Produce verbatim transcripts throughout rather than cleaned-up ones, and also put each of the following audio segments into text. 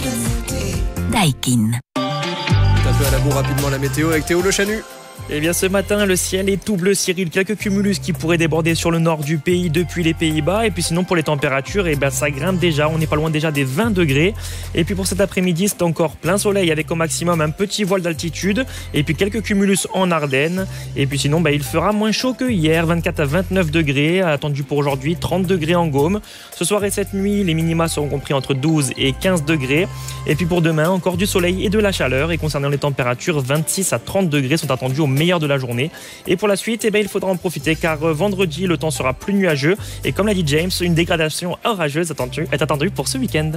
Daikin. Un peu à la bourre rapidement la météo avec Théo Le Chanu. Eh bien ce matin, le ciel est tout bleu, Cyril. Quelques cumulus qui pourraient déborder sur le nord du pays depuis les Pays-Bas. Et puis sinon pour les températures, eh bien, ça grimpe déjà. On n'est pas loin déjà des vingt degrés. Et puis pour cet après-midi, c'est encore plein soleil avec au maximum un petit voile d'altitude. Et puis quelques cumulus en Ardennes. Et puis sinon, bah, il fera moins chaud que hier, vingt-quatre à vingt-neuf degrés. Attendu pour aujourd'hui, trente degrés en Gaume. Ce soir et cette nuit, les minima seront compris entre douze et quinze degrés. Et puis pour demain, encore du soleil et de la chaleur. Et concernant les températures, vingt-six à trente degrés sont attendus au meilleur de la journée. Et pour la suite, eh bien, il faudra en profiter car vendredi, le temps sera plus nuageux. Et comme l'a dit James, une dégradation orageuse est attendue pour ce week-end.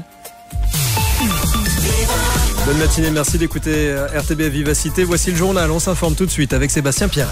Bonne matinée, merci d'écouter R T B F Vivacité. Voici le journal, on s'informe tout de suite avec Sébastien Pierret.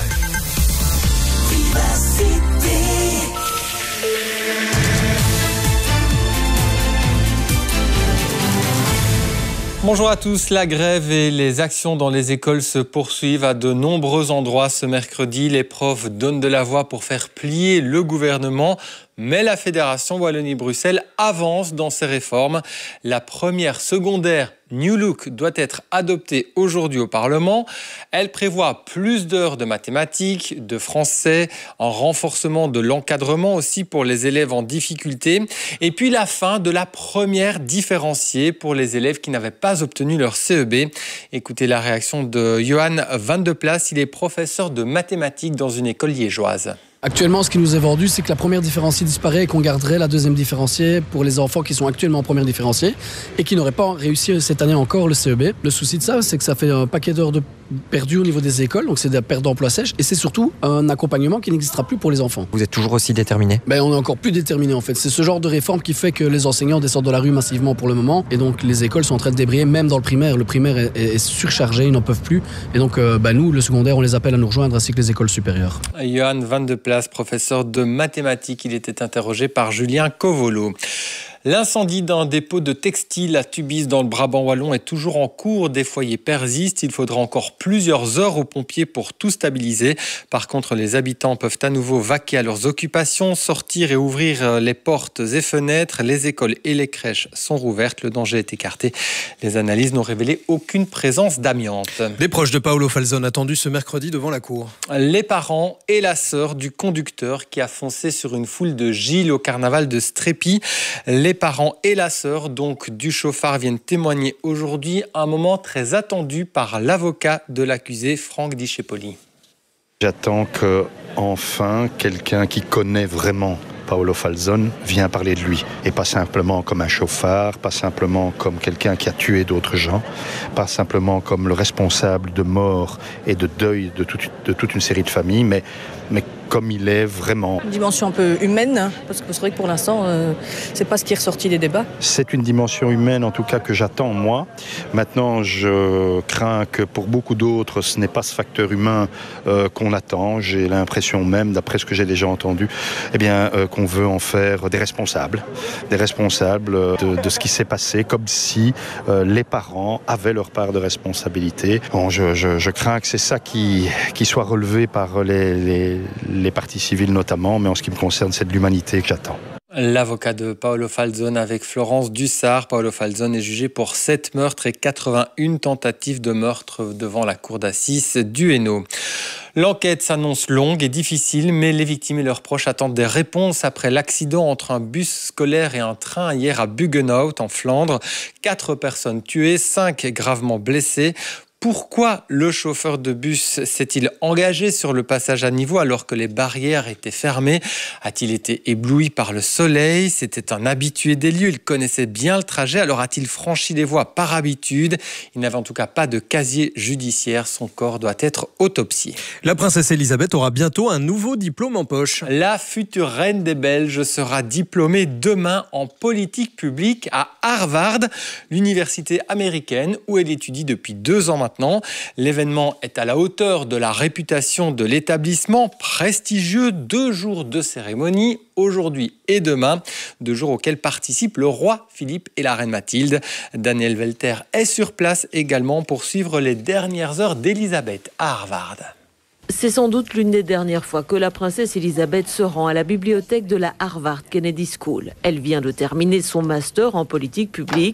Bonjour à tous, la grève et les actions dans les écoles se poursuivent à de nombreux endroits ce mercredi. Les profs donnent de la voix pour faire plier le gouvernement, mais la Fédération Wallonie-Bruxelles avance dans ses réformes. La première secondaire New Look doit être adoptée aujourd'hui au Parlement. Elle prévoit plus d'heures de mathématiques, de français, un renforcement de l'encadrement aussi pour les élèves en difficulté. Et puis la fin de la première différenciée pour les élèves qui n'avaient pas obtenu leur C E B. Écoutez la réaction de Johan Van de Place, il est professeur de mathématiques dans une école liégeoise. Actuellement, ce qui nous est vendu, c'est que la première différenciée disparaît et qu'on garderait la deuxième différenciée pour les enfants qui sont actuellement en première différenciée et qui n'auraient pas réussi cette année encore le C E B. Le souci de ça, c'est que ça fait un paquet d'heures de perdues au niveau des écoles, donc c'est de la perte d'emploi sèche et c'est surtout un accompagnement qui n'existera plus pour les enfants. Vous êtes toujours aussi déterminé ? Ben, on est encore plus déterminé en fait. C'est ce genre de réforme qui fait que les enseignants descendent de la rue massivement pour le moment et donc les écoles sont en train de débrayer, même dans le primaire. Le primaire est, est surchargé, ils n'en peuvent plus et donc euh, ben, nous, le secondaire, on les appelle à nous rejoindre ainsi que les écoles supérieures. Johan Van de Place, professeur de mathématiques, il était interrogé par Julien Covolo. L'incendie d'un dépôt de textile à Tubize dans le Brabant wallon est toujours en cours. Des foyers persistent. Il faudra encore plusieurs heures aux pompiers pour tout stabiliser. Par contre, les habitants peuvent à nouveau vaquer à leurs occupations, sortir et ouvrir les portes et fenêtres. Les écoles et les crèches sont rouvertes. Le danger est écarté. Les analyses n'ont révélé aucune présence d'amiante. Les proches de Paolo Falzone attendus ce mercredi devant la cour. Les parents et la sœur du conducteur qui a foncé sur une foule de Gilles au carnaval de Strépy. Les parents et la sœur donc du chauffard viennent témoigner aujourd'hui, un moment très attendu par l'avocat de l'accusé Franck Discepoli. J'attends que enfin quelqu'un qui connaît vraiment Paolo Falzone vient parler de lui et pas simplement comme un chauffard, pas simplement comme quelqu'un qui a tué d'autres gens, pas simplement comme le responsable de mort et de deuil de toute, de toute une série de familles, mais, mais comme il est vraiment. Une dimension un peu humaine, parce que c'est vrai que pour l'instant, euh, c'est pas ce qui est ressorti des débats. C'est une dimension humaine en tout cas que j'attends moi. Maintenant, je crains que pour beaucoup d'autres, ce n'est pas ce facteur humain euh, qu'on attend. J'ai l'impression même, d'après ce que j'ai déjà entendu, eh bien, euh, qu'on veut en faire des responsables, des responsables de, de ce qui s'est passé, comme si euh, les parents avaient leur part de responsabilité. Bon, je, je, je crains que c'est ça qui, qui soit relevé par les, les les parties civiles notamment, mais en ce qui me concerne, c'est de l'humanité que j'attends. L'avocat de Paolo Falzone avec Florence Dussard. Paolo Falzone est jugé pour sept meurtres et quatre-vingt-une tentatives de meurtre devant la cour d'assises du Hainaut. L'enquête s'annonce longue et difficile, mais les victimes et leurs proches attendent des réponses après l'accident entre un bus scolaire et un train hier à Buggenhout en Flandre. Quatre personnes tuées, cinq gravement blessées. Pourquoi le chauffeur de bus s'est-il engagé sur le passage à niveau alors que les barrières étaient fermées ? A-t-il été ébloui par le soleil ? C'était un habitué des lieux, il connaissait bien le trajet, alors a-t-il franchi les voies par habitude ? Il n'avait en tout cas pas de casier judiciaire, son corps doit être autopsié. La princesse Elisabeth aura bientôt un nouveau diplôme en poche. La future reine des Belges sera diplômée demain en politique publique à Harvard, l'université américaine où elle étudie depuis deux ans maintenant. Maintenant. L'événement est à la hauteur de la réputation de l'établissement, prestigieux, deux jours de cérémonie, aujourd'hui et demain, deux jours auxquels participent le roi Philippe et la reine Mathilde. Daniel Welter est sur place également pour suivre les dernières heures d'Elisabeth à Harvard. C'est sans doute l'une des dernières fois que la princesse Elisabeth se rend à la bibliothèque de la Harvard Kennedy School. Elle vient de terminer son master en politique publique,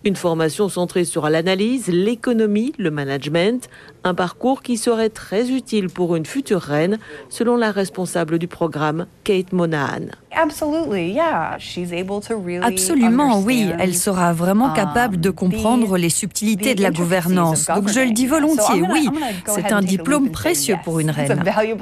Une formation centrée sur l'analyse, l'économie, le management, un parcours qui serait très utile pour une future reine, selon la responsable du programme, Kate Monahan. Absolument, oui. Elle sera vraiment capable de comprendre les subtilités de la gouvernance. Donc je le dis volontiers, oui. C'est un diplôme précieux pour une reine.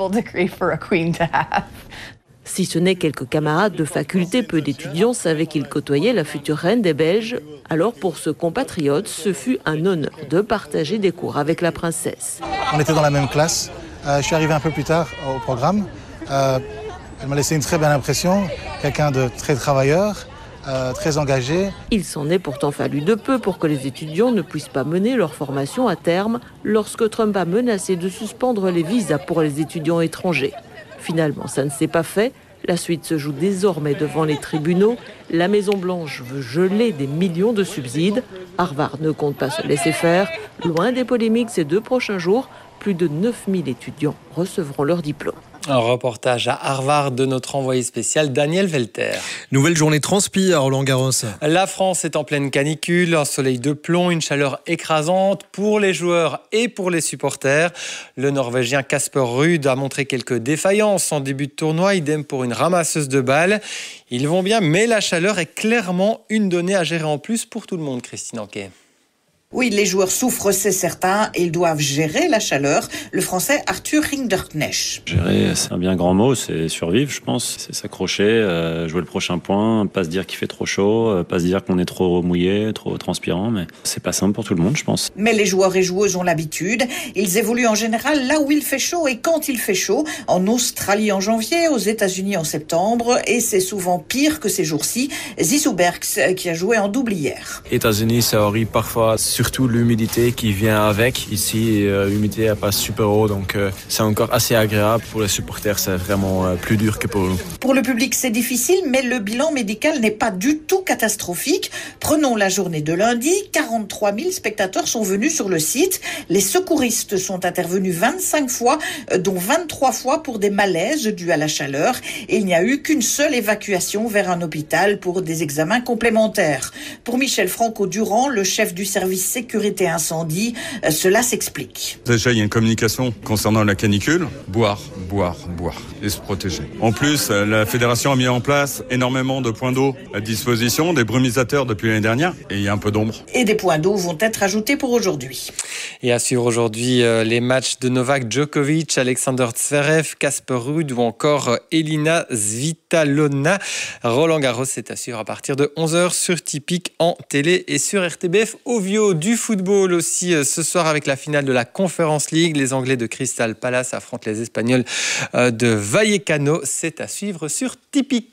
Si ce n'est quelques camarades de faculté, peu d'étudiants savaient qu'il côtoyait la future reine des Belges. Alors pour ce compatriote, ce fut un honneur de partager des cours avec la princesse. On était dans la même classe. Euh, je suis arrivé un peu plus tard au programme. Euh, elle m'a laissé une très belle impression. Quelqu'un de très travailleur, euh, très engagé. Il s'en est pourtant fallu de peu pour que les étudiants ne puissent pas mener leur formation à terme lorsque Trump a menacé de suspendre les visas pour les étudiants étrangers. Finalement, ça ne s'est pas fait. La suite se joue désormais devant les tribunaux. La Maison-Blanche veut geler des millions de subsides. Harvard ne compte pas se laisser faire. Loin des polémiques ces deux prochains jours, plus de neuf mille étudiants recevront leur diplôme. Un reportage à Harvard de notre envoyé spécial Daniel Velter. Nouvelle journée transpi à Roland-Garros. La France est en pleine canicule, un soleil de plomb, une chaleur écrasante pour les joueurs et pour les supporters. Le Norvégien Casper Ruud a montré quelques défaillances en début de tournoi, idem pour une ramasseuse de balles. Ils vont bien, mais la chaleur est clairement une donnée à gérer en plus pour tout le monde, Christine Anquet. Oui, les joueurs souffrent, c'est certain, et ils doivent gérer la chaleur. Le Français Arthur Rinderknecht. Gérer, c'est un bien grand mot, c'est survivre, je pense. C'est s'accrocher, euh, jouer le prochain point, pas se dire qu'il fait trop chaud, euh, pas se dire qu'on est trop mouillé, trop transpirant, mais c'est pas simple pour tout le monde, je pense. Mais les joueurs et joueuses ont l'habitude. Ils évoluent en général là où il fait chaud et quand il fait chaud. En Australie en janvier, aux États-Unis en septembre, et c'est souvent pire que ces jours-ci. Zizou Berks, qui a joué en double hier. États-Unis, ça arrive parfois sur Surtout l'humidité qui vient avec. Ici, euh, l'humidité n'est pas super haut, donc euh, c'est encore assez agréable. Pour les supporters, c'est vraiment euh, plus dur que pour nous. Pour le public, c'est difficile, mais le bilan médical n'est pas du tout catastrophique. Prenons la journée de lundi. quarante-trois mille spectateurs sont venus sur le site. Les secouristes sont intervenus vingt-cinq fois, dont vingt-trois fois pour des malaises dus à la chaleur. Et il n'y a eu qu'une seule évacuation vers un hôpital pour des examens complémentaires. Pour Michel Franco-Durand, le chef du service sécurité incendie, cela s'explique. Déjà, il y a une communication concernant la canicule. Boire, boire, boire et se protéger. En plus, la fédération a mis en place énormément de points d'eau à disposition, des brumisateurs depuis l'année dernière, et il y a un peu d'ombre. Et des points d'eau vont être ajoutés pour aujourd'hui. Et à suivre aujourd'hui euh, les matchs de Novak Djokovic, Alexander Zverev, Casper Ruud ou encore Elina Svitolina. Roland Garros, c'est à suivre à partir de onze heures sur Tipeee en télé et sur R T B F. Ovio, du football aussi euh, ce soir avec la finale de la Conference League. Les Anglais de Crystal Palace affrontent les Espagnols euh, de Vallecano. C'est à suivre sur Tipeee.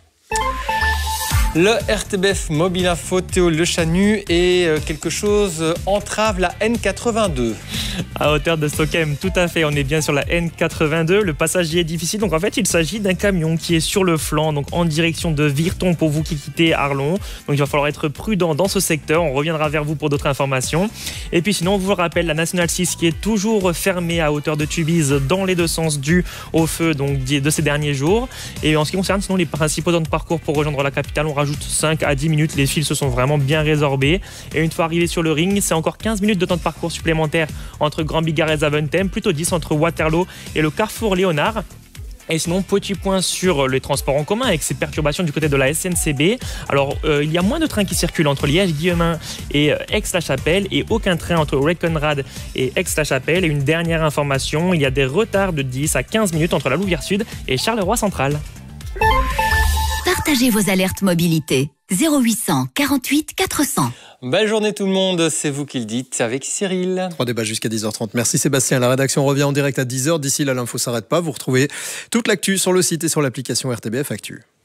Le R T B F Mobile Info, Théo Le Chanu, et quelque chose entrave la N quatre-vingt-deux. À hauteur de Stockholm, tout à fait, on est bien sur la N quatre-vingt-deux. Le passage y est difficile, donc en fait il s'agit d'un camion qui est sur le flanc, donc en direction de Virton pour vous qui quittez Arlon. Donc il va falloir être prudent dans ce secteur, on reviendra vers vous pour d'autres informations. Et puis sinon, on vous rappelle la Nationale six qui est toujours fermée à hauteur de Tubize dans les deux sens dû au feu donc, de ces derniers jours. Et en ce qui concerne sinon les principaux temps de parcours pour rejoindre la capitale, on rajoute cinq à dix minutes, les fils se sont vraiment bien résorbés. Et une fois arrivé sur le ring, c'est encore quinze minutes de temps de parcours supplémentaire entre Grand Bigard et Zaventem, plutôt dix entre Waterloo et le Carrefour Léonard. Et sinon, petit point sur les transports en commun avec ces perturbations du côté de la S N C B. Alors, euh, il y a moins de trains qui circulent entre Liège-Guillemin et euh, Aix-la-Chapelle et aucun train entre Reckenrad et Aix-la-Chapelle. Et une dernière information, il y a des retards de dix à quinze minutes entre la Louvière Sud et Charleroi Central. Partagez vos alertes mobilité. zéro huit cent quarante-huit quatre cents. Belle journée tout le monde, c'est vous qui le dites avec Cyril. Trois débats jusqu'à dix heures trente. Merci Sébastien. La rédaction revient en direct à dix heures. D'ici là, l'info s'arrête pas. Vous retrouvez toute l'actu sur le site et sur l'application R T B F Actu.